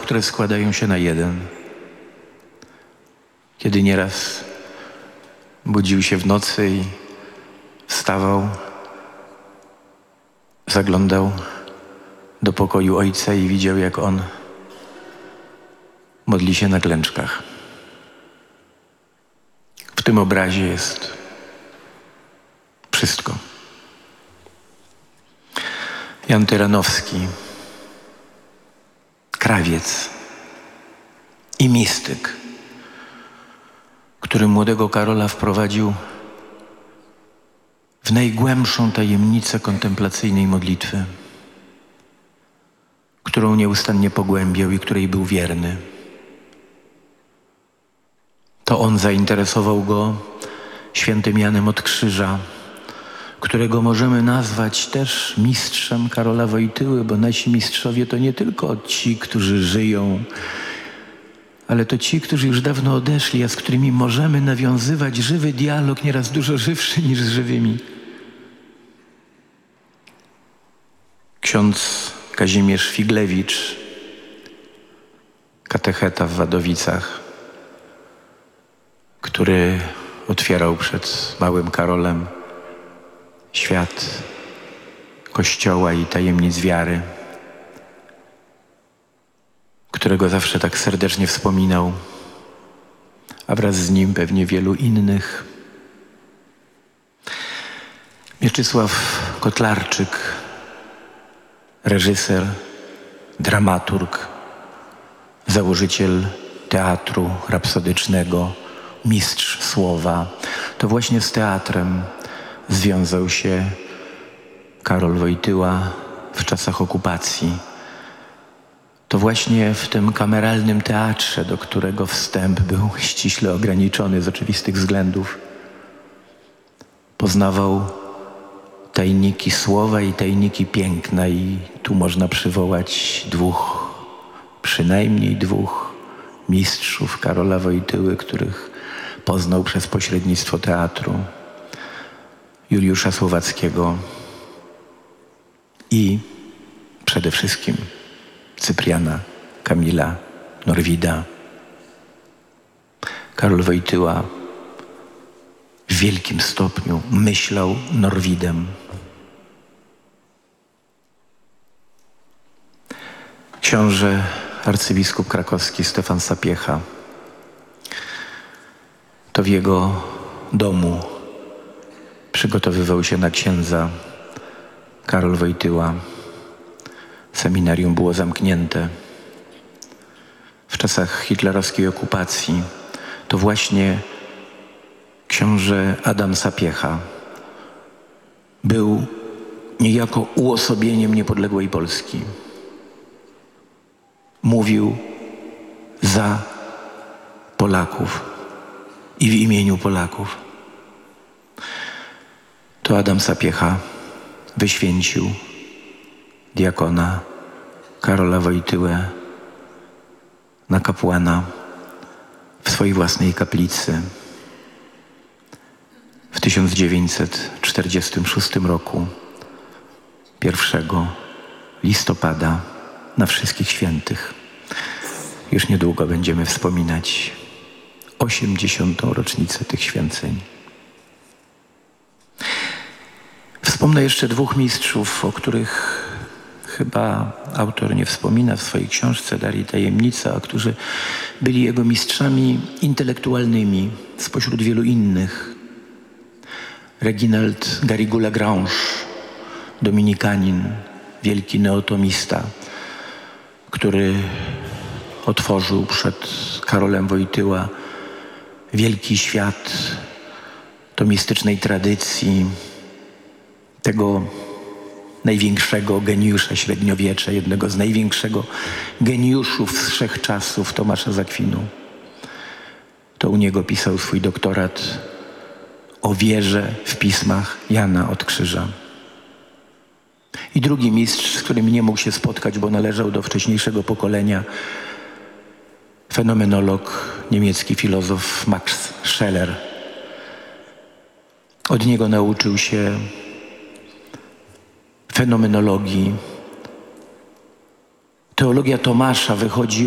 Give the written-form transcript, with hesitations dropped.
które składają się na jeden. Kiedy nieraz budził się w nocy i wstawał, zaglądał do pokoju ojca i widział, jak on modli się na klęczkach. W tym obrazie jest wszystko. Jan Tyranowski, krawiec i mistyk, który młodego Karola wprowadził w najgłębszą tajemnicę kontemplacyjnej modlitwy, którą nieustannie pogłębiał i której był wierny. To on zainteresował go świętym Janem od Krzyża, którego możemy nazwać też mistrzem Karola Wojtyły, bo nasi mistrzowie to nie tylko ci, którzy żyją, ale to ci, którzy już dawno odeszli, a z którymi możemy nawiązywać żywy dialog, nieraz dużo żywszy niż z żywymi. Ksiądz Kazimierz Figlewicz, katecheta w Wadowicach, który otwierał przed małym Karolem świat Kościoła i tajemnic wiary, którego zawsze tak serdecznie wspominał, a wraz z nim pewnie wielu innych. Mieczysław Kotlarczyk, reżyser, dramaturg, założyciel teatru rapsodycznego, mistrz słowa. To właśnie z teatrem związał się Karol Wojtyła w czasach okupacji. To właśnie w tym kameralnym teatrze, do którego wstęp był ściśle ograniczony z oczywistych względów, poznawał tajniki słowa i tajniki piękna, i tu można przywołać przynajmniej dwóch mistrzów Karola Wojtyły, których poznał przez pośrednictwo teatru: Juliusza Słowackiego i przede wszystkim Cypriana Kamila Norwida. Karol Wojtyła w wielkim stopniu myślał Norwidem. Książę arcybiskup krakowski Stefan Sapiecha, to w jego domu przygotowywał się na księdza Karol Wojtyła. Seminarium było zamknięte. W czasach hitlerowskiej okupacji to właśnie książę Adam Sapiecha był niejako uosobieniem niepodległej Polski. Mówił za Polaków i w imieniu Polaków. To Adam Sapiecha wyświęcił diakona Karola Wojtyłę na kapłana w swojej własnej kaplicy w 1946 roku, 1 listopada, na Wszystkich Świętych. Już niedługo będziemy wspominać 80. rocznicę tych święceń. Wspomnę jeszcze dwóch mistrzów, o których chyba autor nie wspomina w swojej książce Darii Tajemnica, a którzy byli jego mistrzami intelektualnymi spośród wielu innych. Reginald Garrigou-Lagrange, dominikanin, wielki neotomista, który otworzył przed Karolem Wojtyła wielki świat tomistycznej tradycji, tego największego geniusza średniowiecza, jednego z największego geniuszów z wszechczasów, Tomasza z Akwinu. To u niego pisał swój doktorat o wierze w pismach Jana od Krzyża. I drugi mistrz, z którym nie mógł się spotkać, bo należał do wcześniejszego pokolenia, fenomenolog, niemiecki filozof Max Scheler. Od niego nauczył się fenomenologii. Teologia Tomasza wychodzi